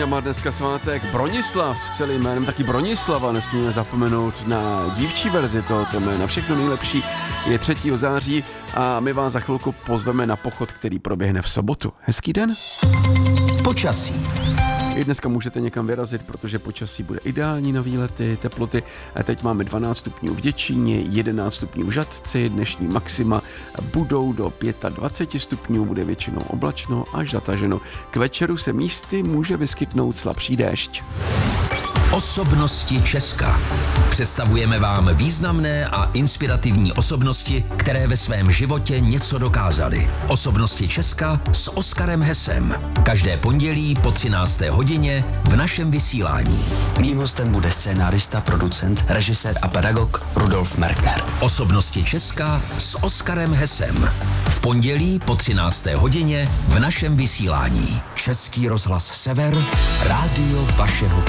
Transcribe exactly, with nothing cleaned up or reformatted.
Brně má dneska svátek Bronislav, celým jménem taky Bronislava, nesmíme zapomenout na dívčí verzi tohoto jména. Všechno nejlepší je třetího září a my vás za chvilku pozveme na pochod, který proběhne v sobotu. Hezký den. Počasí. I dneska můžete někam vyrazit, protože počasí bude ideální na výlety, teploty. A teď máme dvanáct stupňů v Děčíně, jedenáct stupňů v Žatci, dnešní maxima budou do dvacet pět stupňů, bude většinou oblačno až zataženo. K večeru se místy může vyskytnout slabší déšť. Osobnosti Česka. Představujeme vám významné a inspirativní osobnosti, které ve svém životě něco dokázaly. Osobnosti Česka s Oskarem Hesem. Každé pondělí po třinácté hodině v našem vysílání. Mým hostem bude scénárista, producent, režisér a pedagog Rudolf Merkner. Osobnosti Česka s Oskarem Hesem. V pondělí po třinácté hodině v našem vysílání. Český rozhlas Sever, rádio vašeho kraje.